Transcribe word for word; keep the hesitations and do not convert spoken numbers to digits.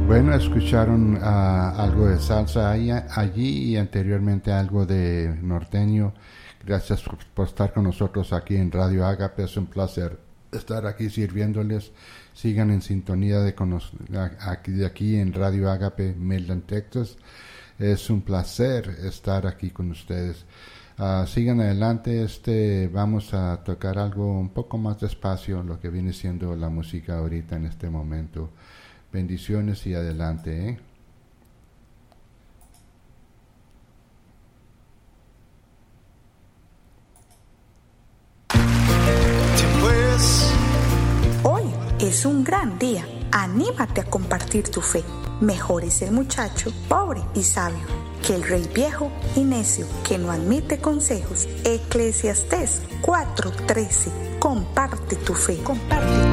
Bueno, escucharon uh, algo de salsa ahí, allí y anteriormente algo de norteño. Gracias por, por estar con nosotros aquí en Radio Agape. Es un placer estar aquí sirviéndoles. Sigan en sintonía de, aquí, de aquí en Radio Agape, Midland, Texas. Es un placer estar aquí con ustedes. Uh, sigan adelante. Este, vamos a tocar algo un poco más despacio, lo que viene siendo la música ahorita en este momento. Bendiciones y adelante, ¿eh? Hoy es un gran día. Anímate a compartir tu fe. Mejor es el muchacho pobre y sabio que el rey viejo y necio que no admite consejos. Eclesiastés cuatro trece. Comparte tu fe. Comparte.